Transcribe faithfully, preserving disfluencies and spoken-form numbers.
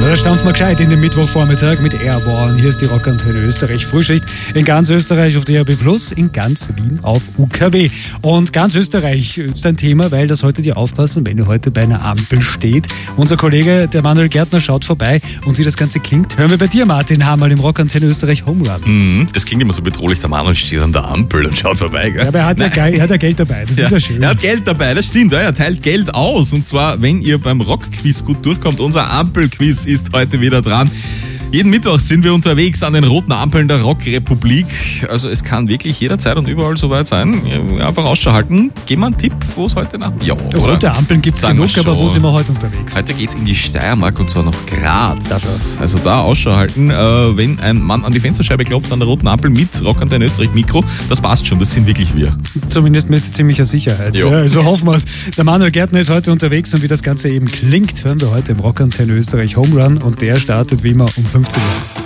Da stampfen wir gescheit in den Mittwochvormittag mit Airborne. Hier ist die Rockantenne Österreich Frühschicht. In ganz Österreich auf D A B plus, in ganz Wien auf U K W. Und ganz Österreich ist ein Thema, weil das solltet ihr aufpassen, wenn ihr heute bei einer Ampel steht. Unser Kollege, der Manuel Gärtner, schaut vorbei und wie das Ganze klingt, hören wir bei dir, Martin Hamerl, im Rockantenne Österreich Home Run. Mhm, das klingt immer so bedrohlich, der Manuel steht an der Ampel und schaut vorbei, gell? Ja, aber er hat ja, geil, er hat ja Geld dabei, das ja, ist ja schön. Er hat Geld dabei, das stimmt, ja, er teilt Geld aus. Und zwar, wenn ihr beim Rockquiz gut durchkommt, unser Ampelquiz ist heute wieder dran. Jeden Mittwoch sind wir unterwegs an den roten Ampeln der Rockrepublik. Also es kann wirklich jederzeit und überall soweit sein. Einfach Ausschau halten. Geben wir einen Tipp, wo es heute nach... Ja, rote Ampeln gibt es genug, aber wo sind wir heute unterwegs? Heute geht es in die Steiermark und zwar nach Graz. Also da Ausschau halten, wenn ein Mann an die Fensterscheibe klopft an der roten Ampel mit Rockantenne Österreich Mikro, das passt schon, das sind wirklich wir. Zumindest mit ziemlicher Sicherheit. Ja. Also hoffen wir es. Der Manuel Gärtner ist heute unterwegs und wie das Ganze eben klingt, hören wir heute im Rockantenne Österreich Home Run und der startet wie immer um fünfzehn Uhr.